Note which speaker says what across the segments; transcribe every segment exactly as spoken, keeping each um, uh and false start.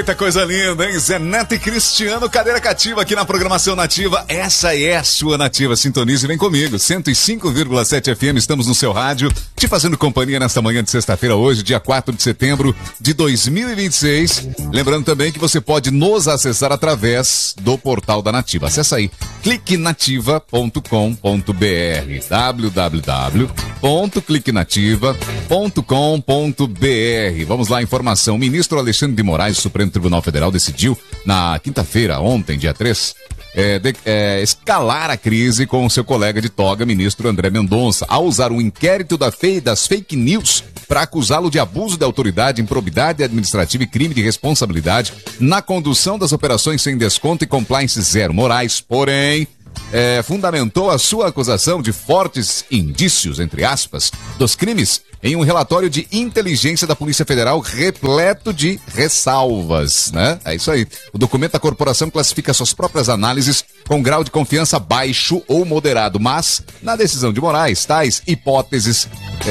Speaker 1: Eita, coisa linda, hein? Zé Neto e Cristiano, cadeira cativa aqui na programação Nativa. Essa é a sua Nativa. Sintonize e vem comigo. cento e cinco vírgula sete F M, estamos no seu rádio, te fazendo companhia nesta manhã de sexta-feira, hoje, dia quatro de setembro de dois mil e vinte e seis. Lembrando também que você pode nos acessar através do portal da Nativa. Acesse aí, clique nativa ponto com ponto b r, w w w ponto clique nativa ponto com ponto b r. Vamos lá, informação. O ministro Alexandre de Moraes, do Supremo Tribunal Federal, decidiu na quinta-feira, ontem, dia três, é, de, é, escalar a crise com o seu colega de toga, ministro André Mendonça, ao usar um inquérito da fe, das fake news para acusá-lo de abuso de autoridade, improbidade administrativa e crime de responsabilidade na condução das operações sem desconto e compliance zero. Moraes, porém, É, fundamentou a sua acusação de fortes indícios, entre aspas, dos crimes em um relatório de inteligência da Polícia Federal repleto de ressalvas, né? É isso aí. O documento da corporação classifica suas próprias análises com grau de confiança baixo ou moderado, mas, na decisão de Moraes, tais hipóteses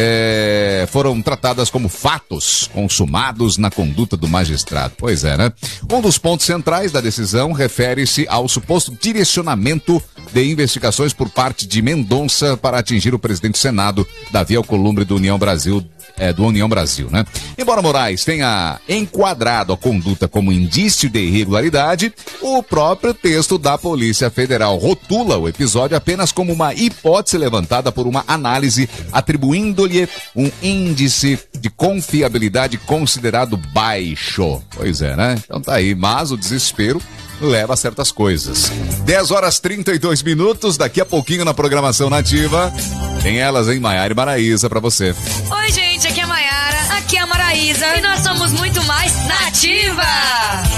Speaker 1: é, foram tratadas como fatos consumados na conduta do magistrado. Pois é, né? Um dos pontos centrais da decisão refere-se ao suposto direcionamento de investigações por parte de Mendonça para atingir o presidente do Senado, Davi Alcolumbre, do União Brasil, é, do União Brasil, né? Embora Moraes tenha enquadrado a conduta como indício de irregularidade, o próprio texto da Polícia Federal rotula o episódio apenas como uma hipótese levantada por uma análise, atribuindo-lhe um índice de confiabilidade considerado baixo. Pois é, né? Então tá aí, mas o desespero leva a certas coisas. dez horas e trinta e dois minutos, daqui a pouquinho na programação Nativa. Tem elas, hein, Maiara e Maraísa, pra você.
Speaker 2: Oi, gente, aqui é a Maiara, aqui é a Maraísa e nós somos muito mais Nativa!